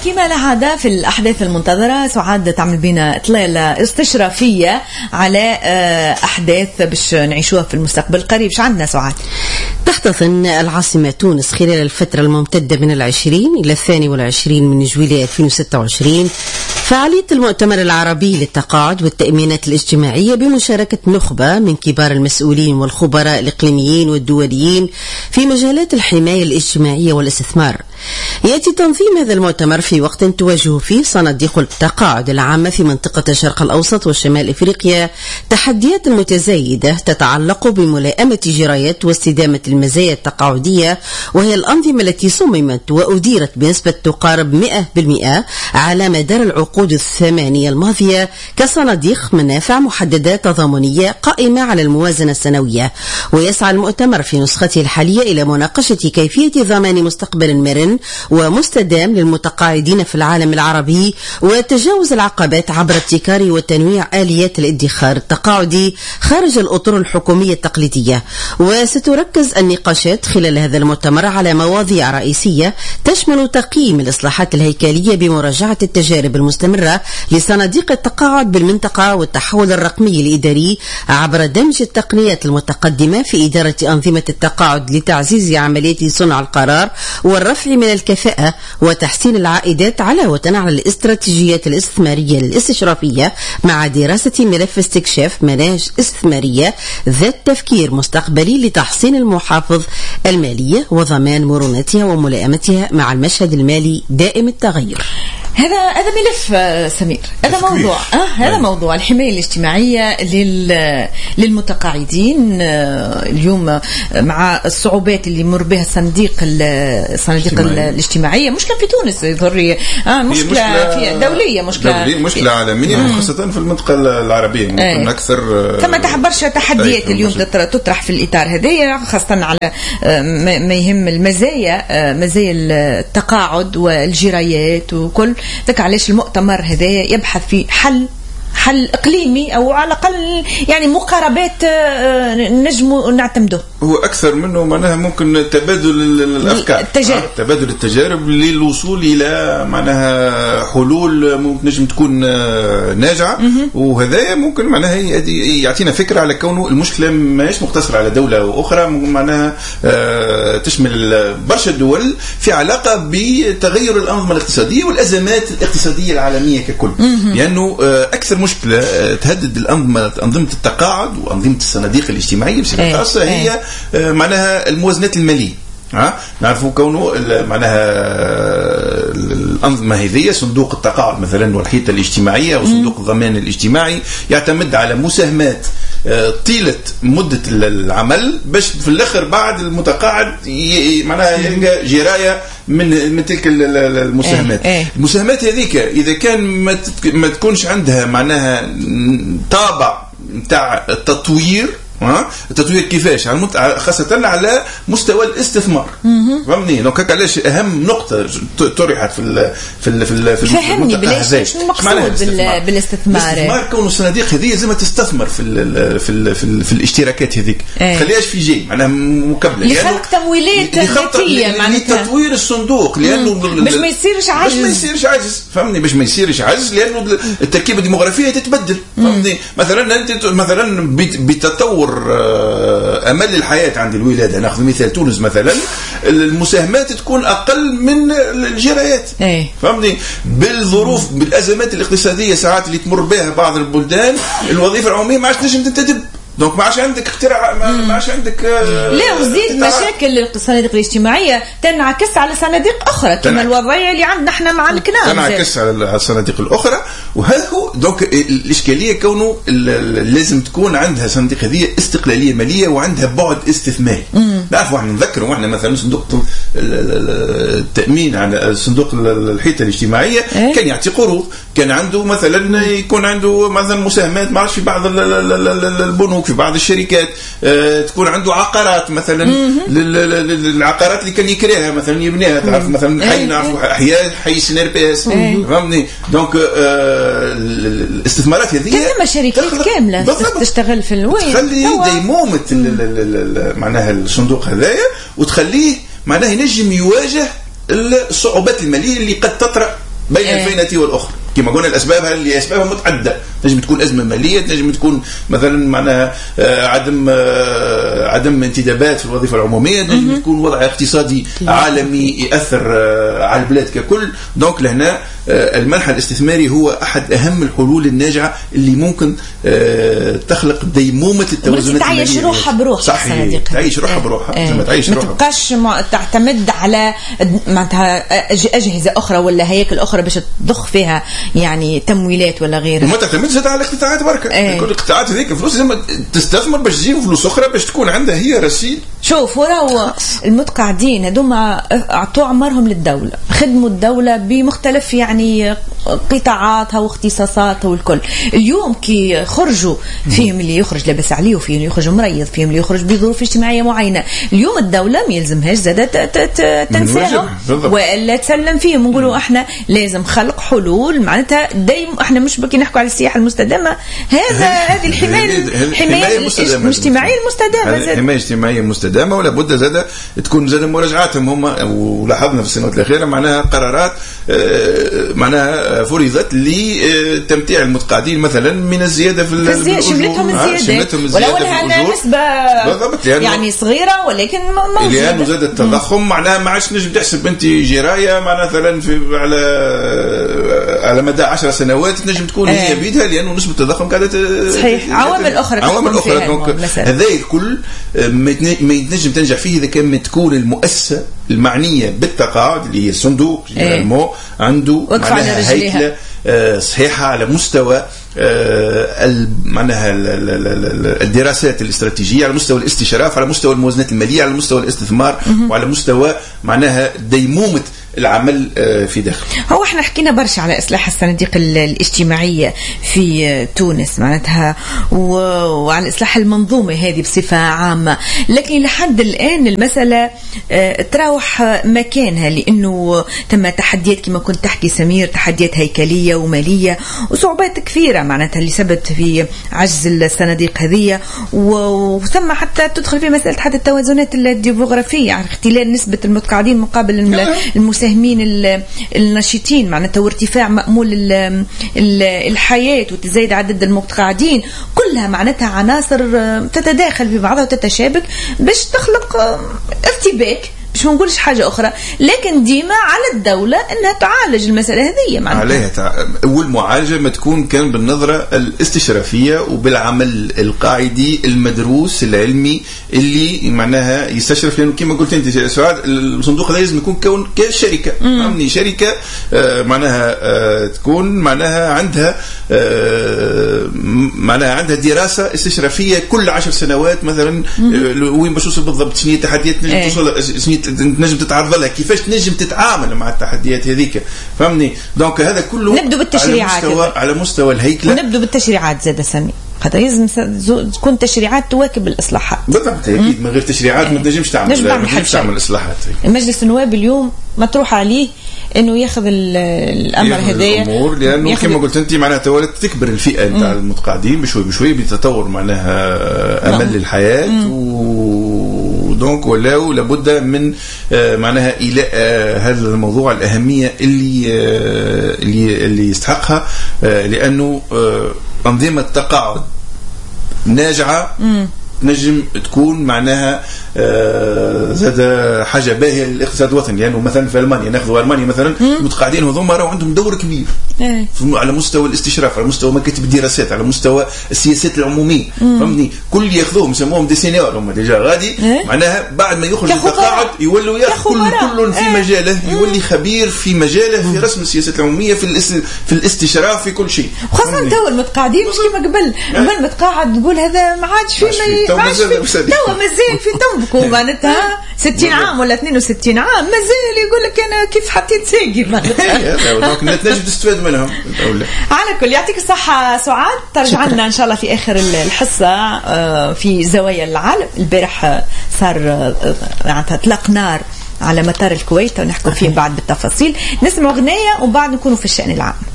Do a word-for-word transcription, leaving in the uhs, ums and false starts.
كما العادة في الأحداث المنتظرة سعاد تعمل بنا إطلالة استشرافية على أحداث باش نعيشوها في المستقبل القريب. شو عندنا سعاد؟ تحتضن العاصمة تونس خلال الفترة الممتدة من العشرين إلى الثاني والعشرين من جويلية ألفين وستة وعشرين فعالية المؤتمر العربي للتقاعد والتأمينات الاجتماعية بمشاركة نخبة من كبار المسؤولين والخبراء الإقليميين والدوليين في مجالات الحماية الاجتماعية والاستثمار. يأتي تنظيم هذا المؤتمر في وقت تواجه فيه صناديق التقاعد العامة في منطقة الشرق الأوسط وشمال إفريقيا تحديات متزايدة تتعلق بملائمة جرايات واستدامة المزايا التقاعدية، وهي الأنظمة التي صممت وأديرت بنسبة تقارب مئة بالمئة على مدار العقود الثمانية الماضية كصناديق منافع محددة تضامنية قائمة على الموازنة السنوية. ويسعى المؤتمر في نسخته الحالية إلى مناقشة كيفية ضمان مستقبل مرن ومستدام للمتقاعدين في العالم العربي وتجاوز العقبات عبر ابتكار وتنويع آليات الادخار التقاعدي خارج الأطر الحكومية التقليدية. وستركز النقاشات خلال هذا المؤتمر على مواضيع رئيسية تشمل تقييم الإصلاحات الهيكلية بمراجعة التجارب المستمرة لصناديق التقاعد بالمنطقة والتحول الرقمي الإداري عبر دمج التقنيات المتقدمة في إدارة أنظمة التقاعد لتعزيز عملية صنع القرار والرفع من الكفاءة وتحسين العائدات، علاوة على الاستراتيجيات الاستثمارية الاستشرافية مع دراسة ملف استكشاف مناهج استثمارية ذات تفكير مستقبلي لتحسين المحافظ المالية وضمان مرونتها وملائمتها مع المشهد المالي دائم التغير. هذا هذا ملف سمير، هذا موضوع اه هذا موضوع الحماية الاجتماعية لل للمتقاعدين اليوم مع الصعوبات اللي يمر بها الصناديق الصناديق الاجتماعية. مشكلة في تونس يظهر اه مشكلة, مشكلة في دولية، مشكلة دولية، مشكلة عالمية خاصة في المنطقة العربية. ممكن ايه. أكثر كما تحبرش تحديات اليوم تطرح في الإطار هذايا، خاصة على ما يهم المزايا مزايا التقاعد والجرايات وكل ذاك. علاش المؤتمر هذا يبحث في حل حل إقليمي أو على الأقل يعني مقاربات نجم نعتمده. هو أكثر منه معناها ممكن تبادل الأفكار، التجارب. آه تبادل التجارب للوصول إلى معناها حلول ممكن نجم تكون ناجعة. وهذا ممكن معناها يعطينا فكرة على كونه المشكلة ماهيش مقتصرة على دولة أخرى، معناها آه تشمل برشا دول في علاقة بتغير الأنظمة الاقتصادية والأزمات الاقتصادية العالمية ككل. لأنه آه أكثر مشكلة تهدد الأنظمة أنظمة التقاعد وأنظمة الصناديق الاجتماعية بصفة خاصة هي معناها الموازنات المالية. ها نعرفوا كونه معناها الأنظمة هذه صندوق التقاعد مثلا والحيطة الاجتماعية وصندوق الضمان الاجتماعي يعتمد على مساهمات طيلة مدة العمل باش في الآخر بعد المتقاعد معناها يلقى جراية من من تلك المساهمات. المساهمات هذيك إذا كان ما تكونش عندها معناها طابع نتاع التطوير، التطوير كيفاش خاصة على مستوى الاستثمار. فهمني دونك علاش أهم نقطة طرحت في ال في ال في ال في فهمني بلاش المقصود بالاستثمار. الاستثمار كون الصناديق هذه لازم تستثمر في ال في ال في, ال في الاشتراكات هذيك، خليهاش في جي معناها مكبله لخلق تمويلات ذاتيه معناتها لتطوير الصندوق، لانه باش ما يصيرش عجز باش ما يصيرش عجز فهمني باش ما يصيرش عجز لانه التركيبه الديموغرافيه تتبدل. فهمني مثلا انت مثلا بتطور امل الحياه عند الولاده، ناخذ مثال تونس مثلا المساهمات تكون اقل من الجرايات. ايه. فهمني بالظروف بالازمات الاقتصاديه ساعات اللي تمر بها بعض البلدان الوظيفه العموميه ما عادش تنجم تنتدب، دونك ما عادش عندك اختراع، ما عادش عندك لا وزيد مشاكل الصناديق الاجتماعيه تنعكس على صناديق اخرى كما الوضعيه اللي عندنا احنا مع الكنائس تنعكس على الصناديق الاخرى. وهذا هو دونك الاشكاليه كونه لازم تكون عندها صناديق هذه استقلاليه ماليه وعندها بعد استثماري. نعرفوا احنا نذكروا واحنا مثلا صندوق التامين على صندوق الحيطه الاجتماعيه إيه؟ كان يعطي قروض، كان عنده مثلا يكون عنده مثلا مساهمات ما عادش في بعض البنوك في بعض الشركات، أه تكون عنده عقارات مثلا للعقارات اللي كان يكريها مثلا يبنيها. تعرف مثلا حي نعرفوا احياء حي سنير بي اس فهمني دونك أه الاستثمارات هذه كما شركات كامله تشتغل في الوين تخلي ديمومه معناها الصندوق هذايا وتخليه معناها ينجم يواجه الصعوبات الماليه اللي قد تطرأ بين إيه. الفينة والأخرى كما قلنا. الأسباب اللي أسبابها متعددة، تنجم تكون أزمة مالية، تنجم تكون مثلا معناها آه عدم آه عدم انتدابات في الوظيفة العمومية، تنجم تكون وضع اقتصادي عالمي يأثر آه على البلاد ككل. دونك لهنا آه المنح الاستثماري هو أحد أهم الحلول الناجعة اللي ممكن آه تخلق ديمومة التوازنات المالية. تعيش روحها بروحها. صحيح، تعيش روحها بروحها، آه. ما تعيش روحها، ما تبقاش تعتمد على معناتها أجهزة أخرى ولا هياكل أخرى باش تضخ فيها يعني تمويلات ولا غيرها. وما تعتمدش على الاقتطاعات بركة. ايه. كل الاقتطاعات هذيك فلوس لازم تستثمر باش تجيب فلوس أخرى باش تكون عندها هي رصيد. شوف وراو المتقاعدين هذوما أعطوا عمرهم للدولة، خدموا الدولة بمختلف يعني قطاعاتها واختصاصاتها والكل. اليوم كي خرجوا فيهم اللي يخرج لاباس عليه وفيهم اللي يخرج مريض، فيهم اللي يخرج بظروف اجتماعية معينة. اليوم الدولة ما يلزمهاش زادة تنساهم ولا تسلم فيهم. نقولوا احنا لازم خلق حلول معناتها دايم. احنا مش بكي نحكوا على السياحة المستدامة، هذا هذه الحماية الحماية الاجتماعية المستدامة، الحماية الاجتماعية المستدامة. ولا بد زادة تكون زادة مراجعاتهم هم. ولاحظنا في السنوات الأخيرة معناها قرارات معناها فرضت لتمتيع المتقاعدين مثلا من الزيادة في الأجور. شملتهم الزيادة ولو أنها نسبة يعني صغيرة ولكن موجودة. لأنه زاد التضخم معناها ما عادش نجم تحسب أنت جراية معناها مثلا في على على مدى عشر سنوات تنجم تكون آه. هي بيدها، لأنه نسبة التضخم قاعدة صحيح. عوامل أخرى عوامل أخرى. هذا الكل ما تنجم تنجح فيه إذا كان ما تكون المؤسسة المعنية بالتقاعد اللي هي الصندوق آه. عنده معناها هيكلة صحيحة على مستوى معناها الدراسات الاستراتيجية، على مستوى الاستشراف، على مستوى الموازنات المالية، على مستوى الاستثمار، وعلى مستوى معناها ديمومة العمل في داخل. هو احنا حكينا برشا على إصلاح الصناديق الاجتماعية في تونس معناتها وعلى إصلاح المنظومة هذه بصفة عامة، لكن لحد الآن المسألة تراوح مكانها لأنه تم تحديات كما كنت تحكي سمير، تحديات هيكلية ومالية وصعوبات كثيرة معناتها اللي سببت في عجز الصناديق هذه، وثم حتى تدخل في مسألة حتى التوازنات الديموغرافية، يعني اختلال نسبة المتقاعدين مقابل المساهمين النشيطين معناتها، وارتفاع مأمول الحياة وتزايد عدد المتقاعدين، كلها معناتها عناصر تتداخل في بعضها وتتشابك باش تخلق ارتباك. مش نقولش حاجة أخرى، لكن ديما على الدولة أنها تعالج المسألة هذه معناتها. عليها تع... والمعالجة ما تكون كان بالنظرة الاستشرافية وبالعمل القاعدي المدروس العلمي اللي معناها يستشرف، لأنه كما قلت أنت سعاد الصندوق هذا لازم يكون كون كشركة يعني شركة آه معناها آه تكون معناها عندها آه معناها عندها دراسة استشرافية كل عشر سنوات مثلا آه وين باش توصل بالضبط، شنو التحديات نجم توصل، تنجم تتعرض لها، كيفاش تنجم تتعامل مع التحديات هذيك، فهمني؟ دونك هذا كله نبدو بالتشريعات على مستوى على مستوى الهيكله، ونبدو بالتشريعات زاد سمي، خاطر لازم تكون تشريعات تواكب الاصلاحات. بالضبط، اكيد من غير تشريعات ما تنجمش تعمل ما تنجمش تعمل اصلاحات. المجلس النواب اليوم مطروح عليه انه ياخذ الامر هذايا الامور، لانه كما قلت انت معناها تولد تكبر الفئه نتاع المتقاعدين بشوي بشوي بتطور معناها امل الحياه و دونك ولاو لابد من معناها الى هذا الموضوع الاهميه اللي اللي اللي يستحقها، لانه انظمه التقاعد ناجعه نجم تكون معناها آه زاد حاجة باهية للاقتصاد الوطني، لأنه يعني مثلا في ألمانيا ناخذوا ألمانيا مثلا المتقاعدين هذوما راهو عندهم دور كبير ايه. على مستوى الاستشراف، على مستوى مكاتب الدراسات، على مستوى السياسات العمومية، فهمني؟ كل ياخذوهم يسموهم دي سينيور هم ديجا غادي ايه. معناها بعد ما يخرج التقاعد يولوا ياخذ كل كل في ايه. مجاله يولي خبير في مجاله في رسم السياسات العمومية في في الاستشراف في كل شيء، خاصة تو المتقاعدين مش كما قبل، قبل متقاعد تقول هذا ما عادش في ما عادش في تو مازال في تنبكوا معناتها ستين عام ولا اثنين وستين عام مازال يقول لك انا كيف حطيت ساقي معناتها دونك نتنجم تستفاد منهم. على كل يعطيك الصحة سعاد، ترجع لنا ان شاء الله في اخر الحصة في زوايا العالم. البارح صار معناتها اطلاق نار على مطار الكويت ونحكوا فيه بعد بالتفاصيل، نسمع اغنية وبعد نكونوا في الشأن العام.